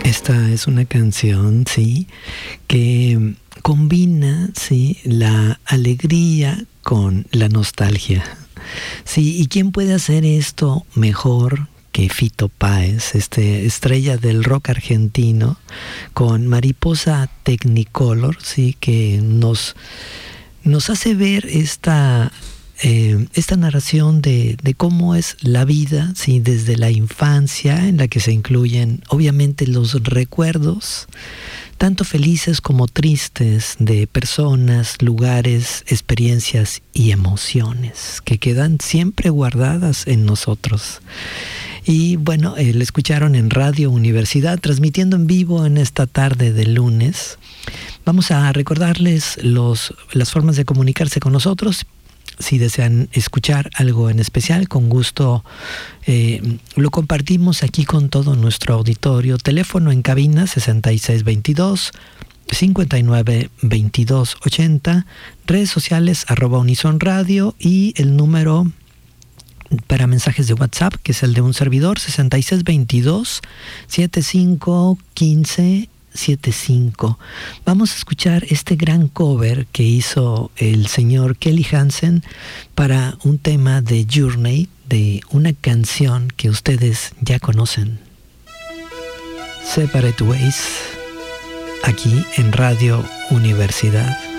Esta es una canción, sí, que combina, sí, la alegría con la nostalgia. Sí, ¿y quién puede hacer esto mejor que Fito Páez, estrella del rock argentino, con Mariposa Technicolor, sí, que nos hace ver esta narración de cómo es la vida, sí, desde la infancia, en la que se incluyen obviamente los recuerdos, tanto felices como tristes, de personas, lugares, experiencias y emociones que quedan siempre guardadas en nosotros. Y bueno, le escucharon en Radio Universidad, transmitiendo en vivo en esta tarde de lunes. Vamos a recordarles las formas de comunicarse con nosotros. Si desean escuchar algo en especial, con gusto lo compartimos aquí con todo nuestro auditorio. Teléfono en cabina 6622-592280, redes sociales @Unison Radio y el número para mensajes de WhatsApp, que es el de un servidor, 6622-751575. Vamos a escuchar este gran cover que hizo el señor Kelly Hansen para un tema de Journey, de una canción que ustedes ya conocen, Separate Ways, aquí en Radio Universidad.